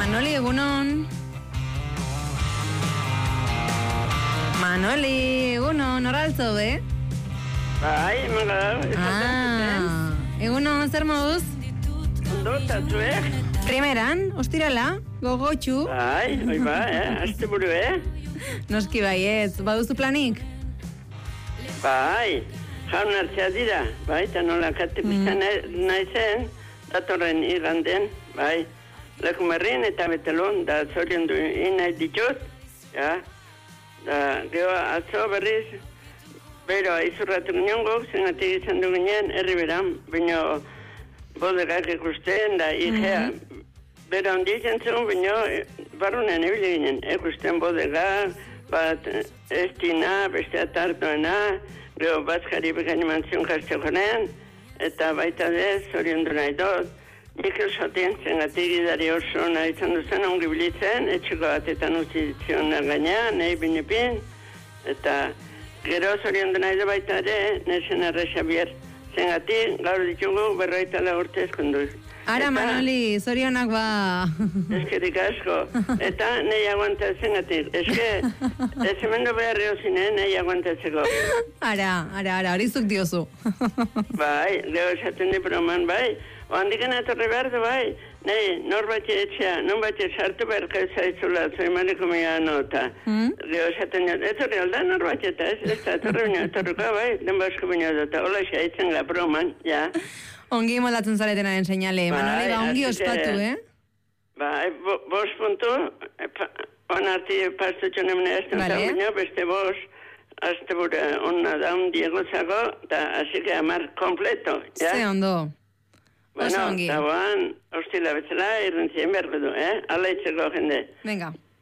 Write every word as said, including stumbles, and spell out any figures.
Manoli, egunon. Manoli, egunon, horraltzo, be? Bai, maga, Ah, egunon, zer moduz? ondo, tatzuek? Primeran, ostirala, gogotxu. Bai, oi ba, eh, azte buru, eh? Noski bai ez, baduzu planik? Bai, jaun hartzea dira, bai, eta nola kate pizan nahi zen, datorren irranden, bai, Lekumerrin eta Betelon, da zorion du inai ditut, ja, da, geho, atzo berriz, bero, izurratu ginen gok, zengatik izan du ginen, herri beran, baina bodegak ikusten, da, igea, bero onditzen zuen, baina barrunen ebile ginen, ikusten bodegak, bat estina, beste atartuena, geho, bazkari bekan iman zion jartzekonean, eta baita dez, zorion du nahi dut, Mikel Sotin, zengatik idari oso nahi izan duzen, ongi bilitzen, etxeko batetan utzi zion gaina, nahi binepin, eta gero zorion du nahi du baita ere, nesen arre Xabier, zengatik gaur ditugu berroita la urte eskunduz. Ara, Manoli, zorionak ba. Eskerik asko, eta nahi aguanta zengatik, eske, ez hemendu beharri hozinen, nahi aguantatzeko. Ara, ara, ara, hori zuk diozu. Bai, geho esaten di broman, bai, oandiken atorri behar du, bai, nahi, norbait etxea, non bat sartu behar zaitzula, zoimareko mea nota. Geho esaten di, ez hori alda norbait eta, ez, ez da, atorri bine, atorriko, bai, den basko bine dut, hola xaitzen ga broman, ja. Ongi moldatzen zaretenaren seinale, Manoli, ba, ongi ospatu, eh? Bai, bos puntu, onarti pastutxo nemene azten zaudino, beste bos, azte bura, onna daun diegotzako, eta asike amar kompleto, ja? Ze ondo. Bueno, eta boan, hostila betzela, irrentzien berko du, eh? Ala itzeko jende. Venga.